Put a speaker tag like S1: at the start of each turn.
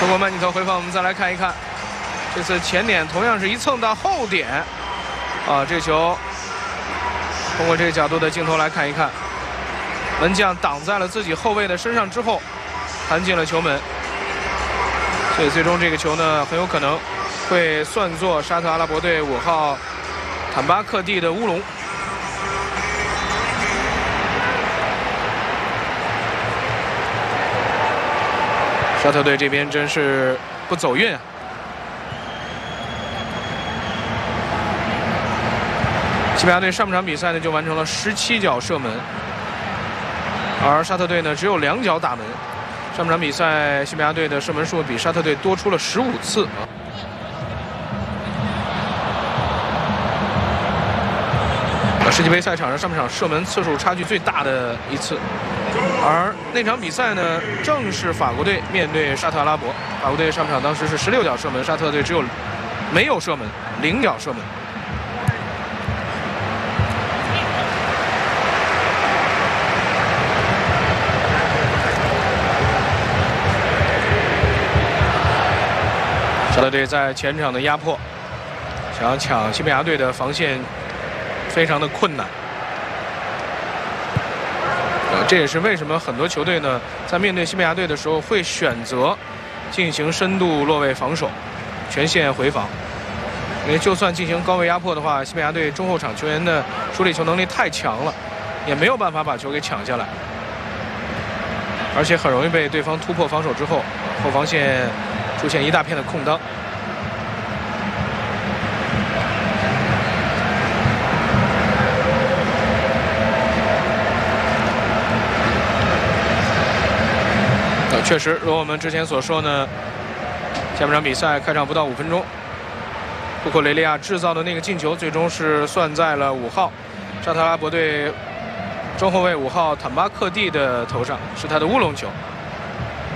S1: 通过慢镜头回放，我们再来看一看，这次前点同样是一蹭到后点，这球通过这个角度的镜头来看一看，门将挡在了自己后卫的身上之后，弹进了球门，所以最终这个球呢很有可能会算作沙特阿拉伯队5号坦巴克蒂的乌龙。沙特队这边真是不走运啊！西班牙队上半场比赛呢就完成了17脚射门，而沙特队呢只有2脚打门。上半场比赛西班牙队的射门数比沙特队多出了15次。世界杯赛场上上半场射门次数差距最大的一次。而那场比赛呢，正是法国队面对沙特阿拉伯。法国队上半场当时是16脚射门，沙特队没有射门，0脚射门。沙特队在前场的压迫，想要抢西班牙队的防线，非常的困难。这也是为什么很多球队呢，在面对西班牙队的时候会选择进行深度落位防守，全线回防。因为就算进行高位压迫的话，西班牙队中后场球员的处理球能力太强了，也没有办法把球给抢下来，而且很容易被对方突破防守之后，后防线出现一大片的空当。确实，如我们之前所说呢，下半场比赛开场不到5分钟，库库雷利亚制造的那个进球，最终是算在了5号沙特阿拉伯队中后卫5号坦巴克蒂的头上，是他的乌龙球。